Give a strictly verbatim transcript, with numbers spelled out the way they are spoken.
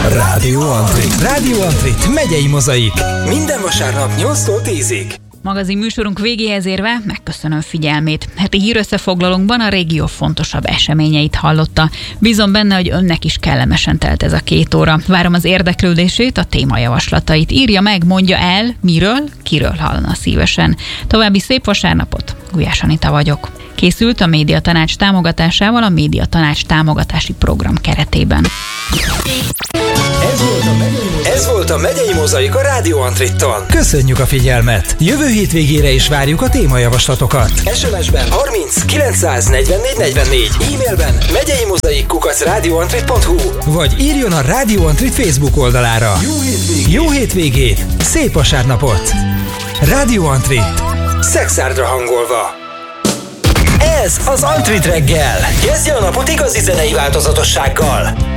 Rádió Antrit. Rádió Antrit megyei mozaik. Minden vasárnap nyolctól tízig. Magazin műsorunk végéhez érve megköszönöm figyelmét. Heti hírösszefoglalónkban a régió fontosabb eseményeit hallotta. Bízom benne, hogy önnek is kellemesen telt ez a két óra. Várom az érdeklődését, a témajavaslatait. Írja meg, mondja el, miről, kiről hallana szívesen. További szép vasárnapot. Gulyás Anita vagyok. Készült a Médiatanács támogatásával a Médiatanács támogatási program keretében. Ez volt a megyei, Ez volt a megyei mozaik a Rádió Antrittal. Köszönjük a figyelmet! Jövő hétvégére is várjuk a témajavaslatokat. es em es-ben harminc kilencszáznegyvennégy negyvennégy, e-mailben megyei mozaik kukac rádióantrit pont hu, vagy írjon a Rádió Antrit Facebook oldalára. Jó hétvégét! Jó hétvégét! Szép vasárnapot! Rádió Antrit. Szexárdra hangolva. Ez az Antrit reggel. Kezdje a napot igazi zenei változatossággal.